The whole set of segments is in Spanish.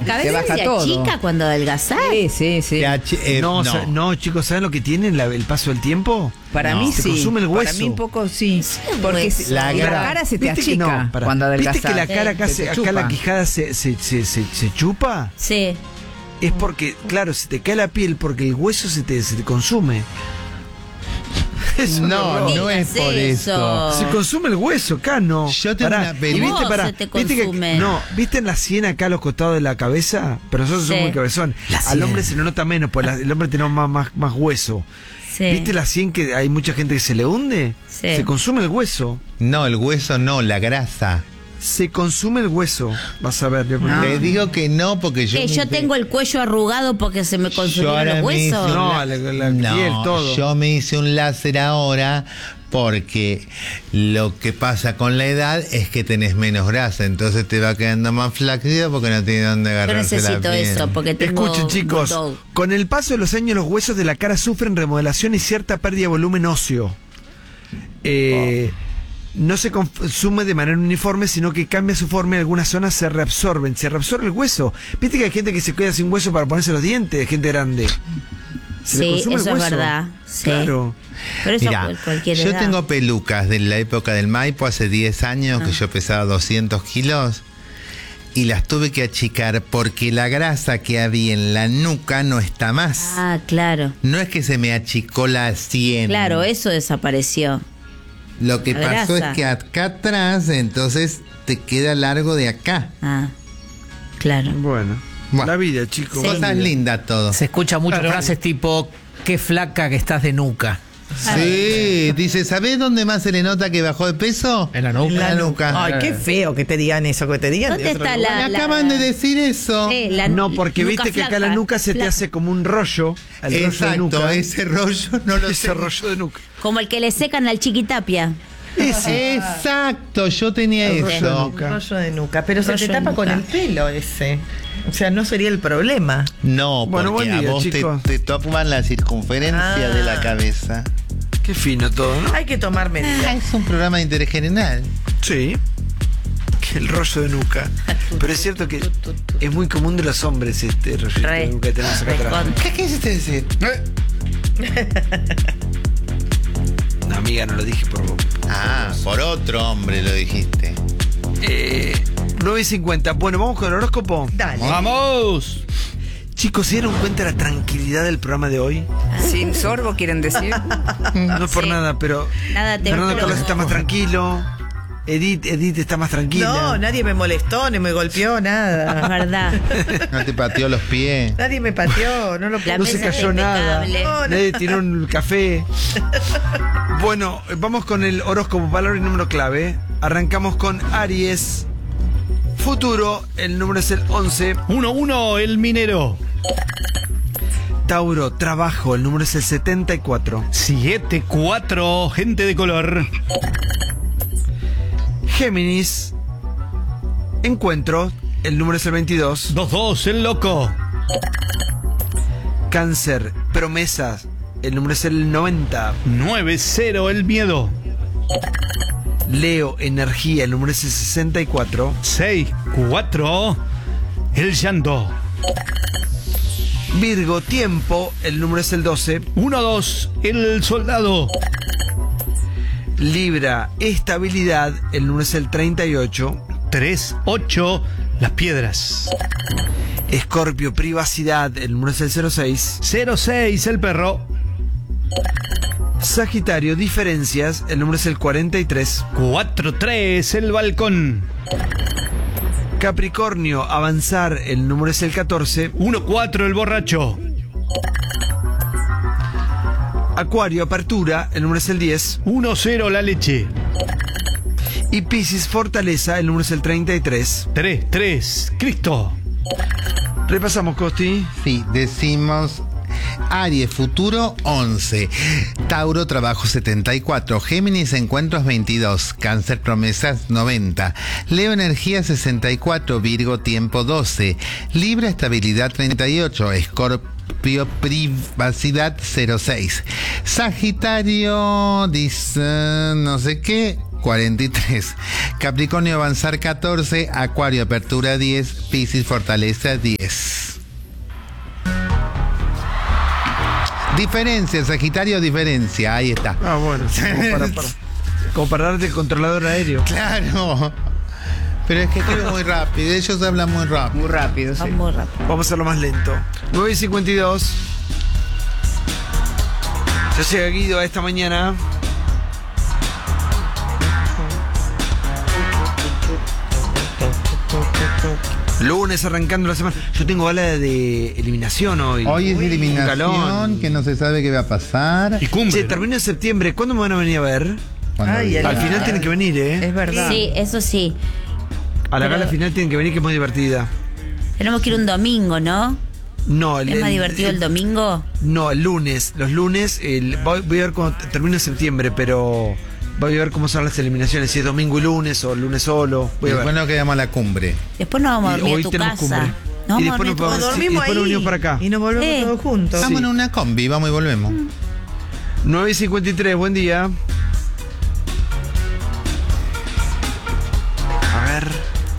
cabeza baja se todo. achica cuando adelgazás. Sí. No, chicos, ¿saben lo que tiene el paso del tiempo? Para mí se sí. consume el hueso. Para mí un poco sí. Porque hueso. la cara se te ¿Viste que achica no? Pará. cuando adelgazás. ¿Viste que la cara acá, Se te acá la chupa. quijada se chupa? Sí. Es porque, claro, se te cae la piel porque el hueso se te consume. Es un horror. No es por eso. Se consume el hueso acá, no. Yo tengo Pará, una peli- y viste, ¿Cómo pará, se te viste que consume? ¿viste en la sien acá a los costados de la cabeza? Pero nosotros somos Sí. muy cabezón. Al hombre se le nota menos, porque el hombre tiene más hueso. Sí. ¿Viste la sien que hay mucha gente que se le hunde? Sí. Se consume el hueso. No, el hueso no, la grasa. Se consume el hueso. Vas a ver. Te digo que no, porque yo... ¿Que yo tengo el cuello arrugado porque se me Yo consumieron ahora los me hice huesos? un No, la piel, todo. Yo me hice un láser ahora porque lo que pasa con la edad es que tenés menos grasa, entonces te va quedando más flaquito porque no tiene dónde Yo agarrarse la necesito piel. eso porque tengo Escuchen, chicos, bulldog. con el paso de los años los huesos de la cara sufren remodelación y cierta pérdida de volumen óseo. No se consume de manera uniforme, sino que cambia su forma y algunas zonas se reabsorben. Se reabsorbe el hueso. Viste que hay gente que se queda sin hueso para ponerse los dientes, gente grande. Se le Sí, consume el eso es hueso. verdad. Sí. Claro. Pero eso Mirá, cualquier yo edad. tengo pelucas de la época del Maipo hace 10 años, que yo pesaba 200 kilos, y las tuve que achicar porque la grasa que había en la nuca no está más. Ah, claro. No es que se me achicó la 100. Claro, eso desapareció. Lo que la pasó grasa. es que acá atrás, entonces te queda largo de acá. Ah, claro. Bueno, Bueno. la vida, chicos. Sí. Cosas lindas todo. Se escucha muchas frases tipo, qué flaca que estás de nuca. Sí, dice, ¿sabés dónde más se le nota que bajó de peso? En la nuca. En la nuca. Ay, qué feo que te digan eso, que te digan. ¿Dónde de otro está lugar. Me acaban de decir eso. Sí, la No, porque nuca viste que acá la flaca, nuca se te flaca. hace como un rollo. El rollo de Exacto, nuca. ese rollo no lo Ese sé. rollo de nuca. Como el que le secan al Chiquitapia. Exacto, yo tenía El rollo de eso. nuca. Rollo de nuca, pero se Rollo te de tapa con nuca. el pelo ese. O sea, no sería el problema. No, Bueno, porque buen día, a vos chicos. te topan la circunferencia de la cabeza. Qué fino todo, ¿no? Hay que tomar Ah, medidas. es un programa de interés general. Sí. Que el rollo de nuca. Pero es cierto que es muy común de los hombres este rollo Re, de nuca que tenemos acá atrás. recontra. ¿Qué quisiste decir? No, amiga, no lo dije por vos. Ah, por otro hombre lo dijiste. 9:50. Bueno, vamos con el horóscopo. Dale. ¡Vamos! Chicos, ¿se dieron cuenta de la tranquilidad del programa de hoy? Sin sorbo, quieren decir. No es por Sí. nada, pero Nada te Fernando explota. Carlos está más tranquilo. Edith está más tranquila. No, nadie me molestó, ni me golpeó, Es nada. verdad. No te pateó los pies. Nadie me pateó, no lo La puedo. No se mesa cayó está nada. impecable. No, Nadie tiró un café. Bueno, vamos con el horóscopo, valor y número clave. Arrancamos con Aries. Futuro, el número es el 11. 1-1, el minero. Tauro, trabajo, el número es el 74. 7-4, gente de color. Géminis, encuentro, el número es el 22. 2-2, el loco. Cáncer, promesas, el número es el 90. 9-0, el miedo. Leo, energía, el número es el 64. 6-4, el llanto. Virgo, tiempo, el número es el 12. 1-2, el soldado. Libra, estabilidad, el número es el 38. 3-8, las piedras. Escorpio, privacidad, el número es el 06. 0-6, el perro. Sagitario, diferencias, el número es el 43. 4-3, el balcón. Capricornio, avanzar, el número es el 14. 1-4, el borracho. Acuario, apertura, el número es el 10. 1-0, la leche. Y Piscis, fortaleza, el número es el 33. 3-3, Cristo. Repasamos, Costi. Sí, decimos Aries, futuro 11. Tauro, trabajo 74. Géminis, encuentros 22. Cáncer, promesas 90. Leo, energía 64. Virgo, tiempo 12. Libra, estabilidad 38. Escorpio, privacidad 06. Sagitario, dice no sé qué, 43. Capricornio avanzar 14, Acuario apertura 10, Piscis fortaleza 10. Diferencia, Sagitario diferencia, ahí está. Ah, bueno, sí, como para darte controlador aéreo. Claro. Pero es que escribe muy rápido, ellos hablan muy rápido. Muy rápido, sí. Muy rápido. Vamos a hacerlo más lento. 9:52. Ya llega Guido a esta mañana. Lunes arrancando la semana. Yo tengo bala de eliminación hoy. Hoy es eliminación, calón. que no se sabe qué va a pasar. Y cumbre. Che, termino en septiembre. ¿Cuándo me van a venir a ver? Cuando Ay, diga. Al final tienen que venir, Es verdad. Sí, eso sí. A la pero- gala final tienen que venir, que es muy divertida. Tenemos que ir un domingo, ¿no? No, ¿Es más divertido el domingo? No, el lunes. Los lunes, voy a ver cuando termino en septiembre, pero voy a ver cómo son las eliminaciones, si es domingo y lunes o lunes solo. Voy a ver. Después nos quedamos a la cumbre. Después nos vamos a Y dormir hoy a tu tenemos casa. cumbre. Nos Y vamos a después dormir nos a tu vamos- casa. Nos Sí, dormimos después nos ahí venimos para acá. y nos volvemos todos juntos. Vamos en una combi, vamos y volvemos. 9:53, buen día. A ver.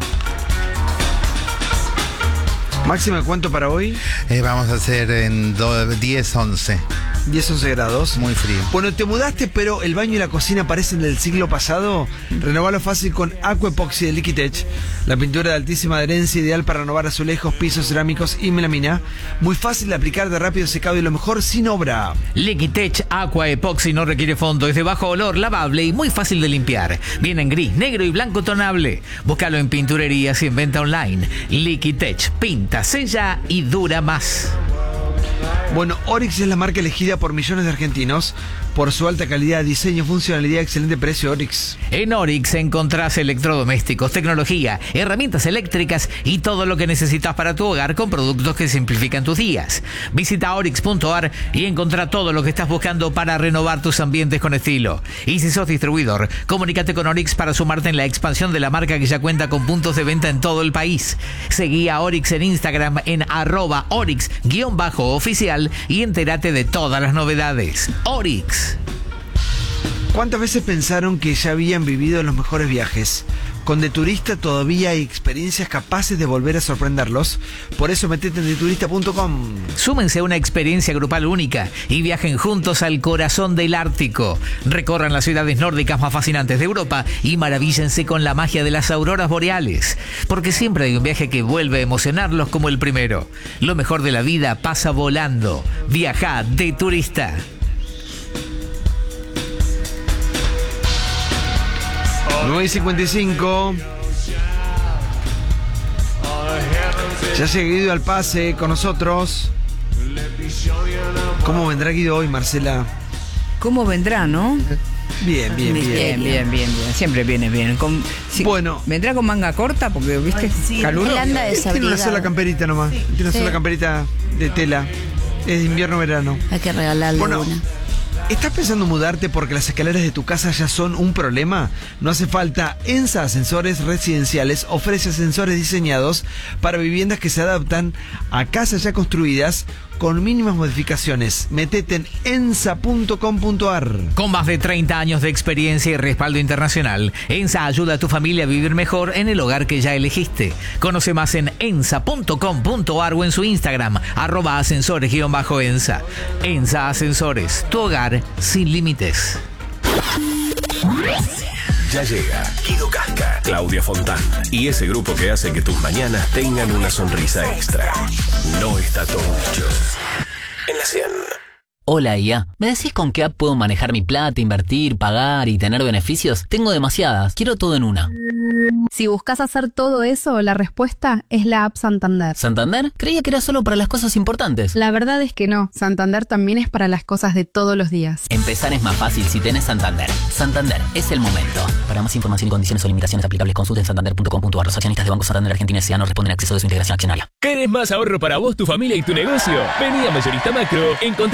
Máxima, ¿cuánto para hoy? Vamos a hacer en 10, 11. 10, 11 grados. Muy frío. Bueno, te mudaste, pero el baño y la cocina parecen del siglo pasado. Renovalo fácil con Aqua Epoxy de Liquitech. La pintura de altísima adherencia, ideal para renovar azulejos, pisos cerámicos y melamina. Muy fácil de aplicar, de rápido secado y lo mejor, sin obra. Liquitech Aqua Epoxy no requiere fondo, es de bajo olor, lavable y muy fácil de limpiar. Viene en gris, negro y blanco tonable. Búscalo en pinturerías y en venta online. Liquitech pinta, sella y dura más. Bueno, Oryx es la marca elegida por millones de argentinos por su alta calidad, diseño, funcionalidad, excelente precio. Oryx. En Oryx encontrás electrodomésticos, tecnología, herramientas eléctricas y todo lo que necesitas para tu hogar con productos que simplifican tus días. Visita oryx.ar y encontrá todo lo que estás buscando para renovar tus ambientes con estilo. Y si sos distribuidor, comunícate con Oryx para sumarte en la expansión de la marca que ya cuenta con puntos de venta en todo el país. Seguí a Oryx en Instagram en @Oryx_oficial y entérate de todas las novedades. Oryx. ¿Cuántas veces pensaron que ya habían vivido los mejores viajes? Con De Turista todavía hay experiencias capaces de volver a sorprenderlos. Por eso metete en deturista.com. Súmense a una experiencia grupal única y viajen juntos al corazón del Ártico. Recorran las ciudades nórdicas más fascinantes de Europa y maravíllense con la magia de las auroras boreales. Porque siempre hay un viaje que vuelve a emocionarlos como el primero. Lo mejor de la vida pasa volando. Viaja De Turista. 9:55. Ya ha Guido al pase con nosotros. ¿Cómo vendrá Guido hoy, Marcela? ¿Cómo vendrá, no? Bien, bien, bien. Bien. Siempre viene bien. Bueno. ¿Vendrá con manga corta? Porque, ¿viste? Caluroso. Él anda Tiene una desabrigado. sola camperita nomás. Tiene una sola camperita de tela. Es de invierno-verano. Hay que regalarle Bueno, una. ¿estás pensando en mudarte porque las escaleras de tu casa ya son un problema? No hace falta. ENSA Ascensores Residenciales ofrece ascensores diseñados para viviendas que se adaptan a casas ya construidas con mínimas modificaciones. Metete en ensa.com.ar. Con más de 30 años de experiencia y respaldo internacional, ENSA ayuda a tu familia a vivir mejor en el hogar que ya elegiste. Conoce más en ensa.com.ar o en su Instagram, @ascensores_ensa. ENSA Ascensores, tu hogar sin límites. Ya llega Guido Casca, Claudia Fontán y ese grupo que hace que tus mañanas tengan una sonrisa extra. No está todo dicho. En la 100. Hola IA, ¿me decís con qué app puedo manejar mi plata, invertir, pagar y tener beneficios? Tengo demasiadas, quiero todo en una. Si buscas hacer todo eso, la respuesta es la app Santander. ¿Santander? Creía que era solo para las cosas importantes. La verdad es que no, Santander también es para las cosas de todos los días. Empezar es más fácil si tenés Santander. Santander, es el momento. Para más información y condiciones o limitaciones aplicables, consulta en santander.com.ar. Los accionistas de Banco Santander Argentina S.A. no responden a acceso de su integración accionaria. ¿Querés más ahorro para vos, tu familia y tu negocio? Vení a Mayorista Macro, encontrá variedad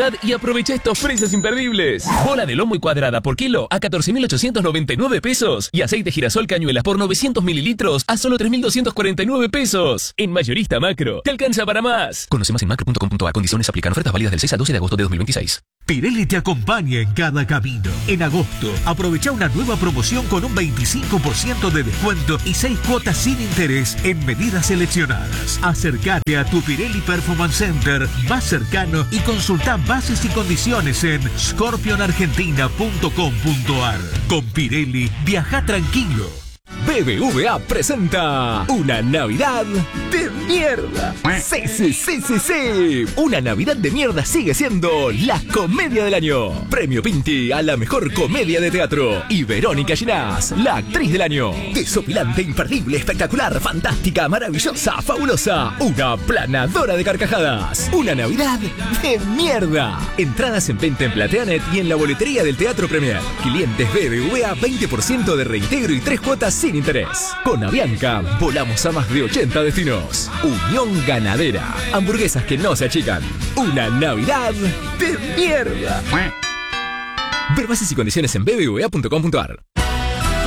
ciudad y aprovecha estos precios imperdibles. Bola de lomo y cuadrada por kilo a 14.899 pesos. Y aceite girasol cañuelas por 900 mililitros a solo 3.249 pesos. En Mayorista Macro, te alcanza para más. Conoce más en macro.com.ar. Condiciones aplican. Ofertas válidas del 6 al 12 de agosto de 2026. Pirelli te acompaña en cada camino. En agosto, aprovecha una nueva promoción con un 25% de descuento y 6 cuotas sin interés en medidas seleccionadas. Acércate a tu Pirelli Performance Center más cercano y consulta bases y condiciones en scorpionargentina.com.ar. Con Pirelli, viaja tranquilo. BBVA presenta una Navidad de mierda. Sí. Una Navidad de mierda sigue siendo la comedia del año. Premio Pinti a la mejor comedia de teatro. Y Verónica Ginás, la actriz del año. Desopilante, imperdible, espectacular, fantástica, maravillosa, fabulosa. Una planadora de carcajadas. Una Navidad de mierda. Entradas en venta en Plateanet y en la boletería del Teatro Premier. Clientes BBVA, 20% de reintegro y 3 cuotas sin interés. Con Avianca, volamos a más de 80 destinos. Unión Ganadera. Hamburguesas que no se achican. Una Navidad de mierda. Ver bases y condiciones en bbva.com.ar.